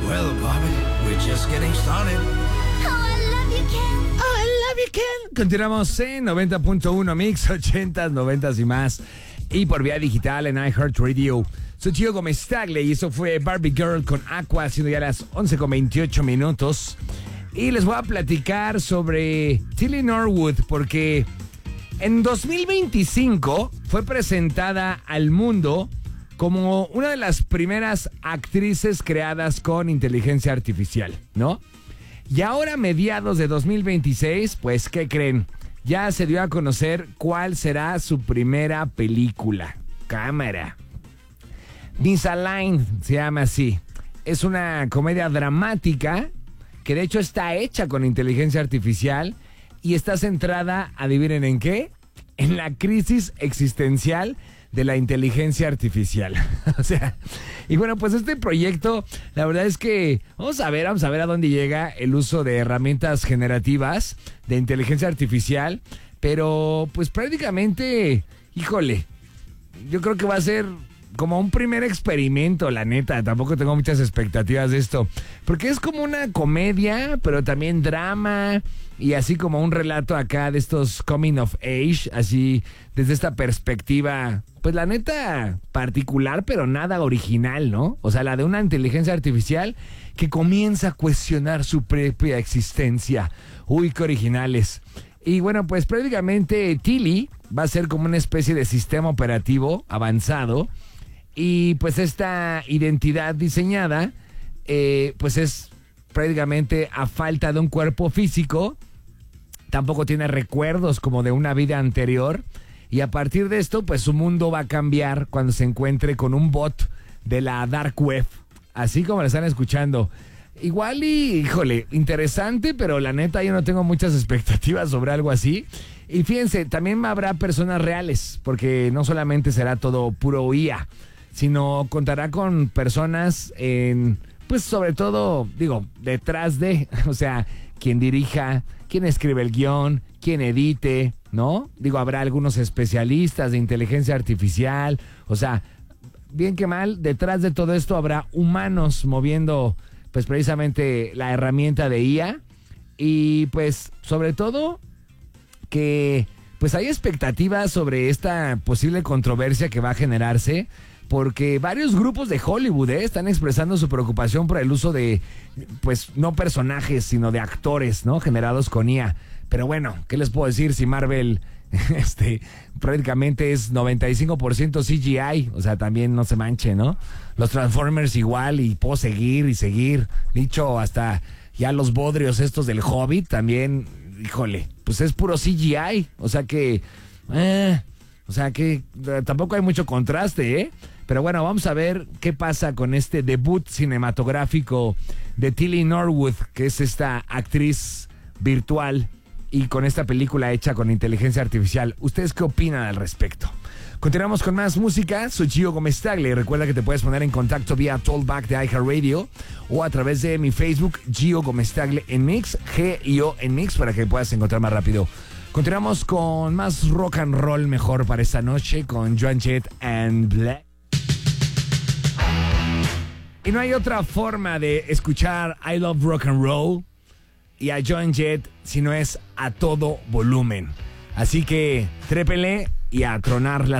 Well, Bobby, we're just getting started. Oh, I love you, Ken. Oh, I love you, Ken. Continuamos en 90.1 Mix, 80s, 90s y más. Y por vía digital en iHeartRadio. Soy Gio Gómez Tagle y eso fue Barbie Girl con Aqua, siendo ya las 11:28 minutos. Y les voy a platicar sobre Tilly Norwood porque en 2025 fue presentada al mundo como una de las primeras actrices creadas con inteligencia artificial, ¿no? Y ahora, a mediados de 2026, pues, ¿qué creen? Ya se dio a conocer cuál será su primera película. Cámara. Misaligned se llama así. Es una comedia dramática que de hecho está hecha con inteligencia artificial y está centrada, adivinen en qué, en la crisis existencial de la inteligencia artificial. O sea, y bueno, pues este proyecto, la verdad es que vamos a ver a dónde llega el uso de herramientas generativas de inteligencia artificial, pero pues prácticamente, híjole, yo creo que va a ser como un primer experimento, la neta. Tampoco tengo muchas expectativas de esto, porque es como una comedia, pero también drama, y así como un relato acá de estos coming of age, así desde esta perspectiva, pues la neta particular, pero nada original, ¿no? O sea, la de una inteligencia artificial que comienza a cuestionar su propia existencia. Uy, qué originales. Y bueno, pues prácticamente Tilly va a ser como una especie de sistema operativo avanzado. Y pues esta identidad diseñada, pues es prácticamente a falta de un cuerpo físico. Tampoco tiene recuerdos como de una vida anterior. Y a partir de esto, pues su mundo va a cambiar cuando se encuentre con un bot de la Dark Web. Así como lo están escuchando. Igual y, híjole, interesante, pero la neta yo no tengo muchas expectativas sobre algo así. Y fíjense, también habrá personas reales, porque no solamente será todo puro IA, sino contará con personas en, pues sobre todo, digo, detrás de, o sea, quien dirija, quien escribe el guión, quien edite, ¿no? Digo, habrá algunos especialistas de inteligencia artificial, o sea, bien que mal, detrás de todo esto habrá humanos moviendo, pues precisamente la herramienta de IA y pues sobre todo que pues hay expectativas sobre esta posible controversia que va a generarse, porque varios grupos de Hollywood están expresando su preocupación por el uso de, pues, no personajes, sino de actores, ¿no? Generados con IA. Pero bueno, ¿qué les puedo decir si Marvel prácticamente es 95% CGI? O sea, también no se manche, ¿no? Los Transformers igual, y puedo seguir y seguir. Dicho, hasta ya los bodrios estos del Hobbit también, híjole, pues es puro CGI. O sea que tampoco hay mucho contraste, ¿eh? Pero bueno, vamos a ver qué pasa con este debut cinematográfico de Tilly Norwood, que es esta actriz virtual y con esta película hecha con inteligencia artificial. ¿Ustedes qué opinan al respecto? Continuamos con más música. Soy Gio Gómez Tagle y recuerda que te puedes poner en contacto vía Talkback de iHeartRadio o a través de mi Facebook, Gio Gómez Tagle en Mix, G-I-O en Mix, para que me puedas encontrar más rápido. Continuamos con más rock and roll mejor para esta noche con Joan Jett and Black. Y no hay otra forma de escuchar I Love Rock and Roll y a Joan Jett si no es a todo volumen. Así que trépele y a tronar las